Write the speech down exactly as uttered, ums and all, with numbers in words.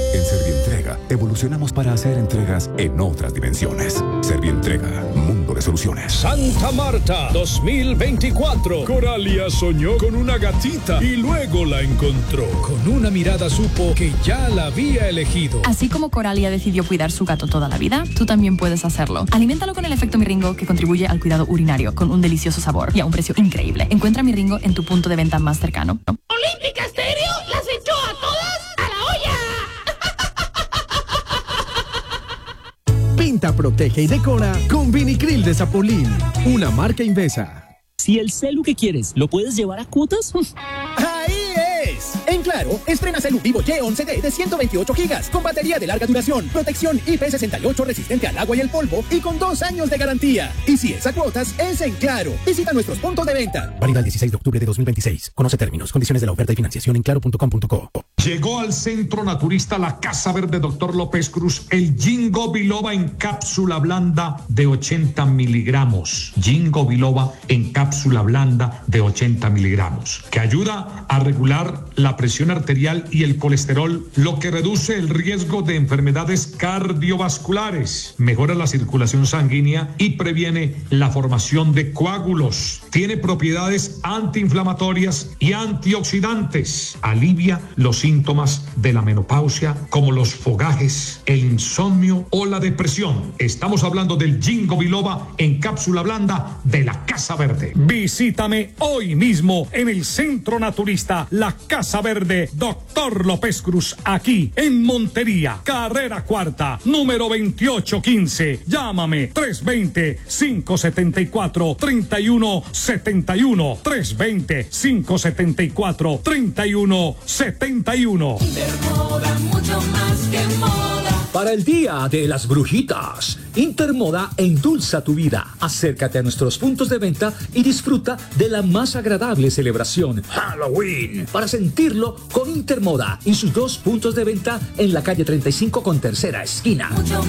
En Servientrega, evolucionamos para hacer entregas en otras dimensiones. Servientrega, mundo de soluciones. Santa Marta dos mil veinticuatro. Coralia soñó con una gatita y luego la encontró. Con una mirada supo que ya la había elegido. Así como Coralia decidió cuidar su gato toda la vida, tú también puedes hacerlo. Aliméntalo con el efecto Miringo, que contribuye al cuidado urinario, con un delicioso sabor y a un precio increíble. Encuentra Miringo en tu punto de venta más cercano. Olímpica Estéreo las echó a todas a la olla. Pinta, protege y decora con Vinicril de Zapolín, una marca Invesa. Si el celu que quieres lo puedes llevar a cuotas. ¡Ahí es! En Claro, estrena celu Vivo Y once D de ciento veintiocho gigas, con batería de larga duración, protección I P sesenta y ocho resistente al agua y el polvo y con dos años de garantía. Y si es a cuotas, es en Claro. Visita nuestros puntos de venta. Válida el dieciséis de octubre de dos mil veintiséis. Conoce términos, condiciones de la oferta y financiación en claro punto com punto co. Llegó al Centro Naturista La Casa Verde Doctor López Cruz el Ginkgo biloba en cápsula blanda de ochenta miligramos. Ginkgo biloba en cápsula blanda de ochenta miligramos, que ayuda a regular la presión arterial y el colesterol, lo que reduce el riesgo de enfermedades cardiovasculares, mejora la circulación sanguínea y previene la formación de coágulos. Tiene propiedades antiinflamatorias y antioxidantes. Alivia los síntomas de la menopausia, como los fogajes, el insomnio o la depresión. Estamos hablando del Ginkgo biloba en cápsula blanda de la Casa Verde. Visítame hoy mismo en el Centro Naturista La Casa Verde Doctor López Cruz, aquí en Montería, carrera cuarta, número veintiocho quince. Llámame tres dos cero, cinco siete cuatro, tres uno siete uno, tres dos cero, cinco siete cuatro, tres uno siete uno. Intermoda, mucho más que moda. Para el Día de las Brujitas, Intermoda endulza tu vida. Acércate a nuestros puntos de venta y disfruta de la más agradable celebración, Halloween, para sentirlo con Intermoda y sus dos puntos de venta en la calle treinta y cinco con tercera esquina.